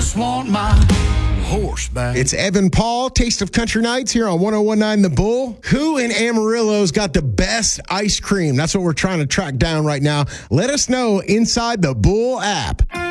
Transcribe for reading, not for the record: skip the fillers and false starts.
just want my horse back. It's Evan Paul, Taste of Country Nights here on 101.9 The Bull. Who in Amarillo's got the best ice cream? That's what we're trying to track down right now. Let us know inside the Bull app.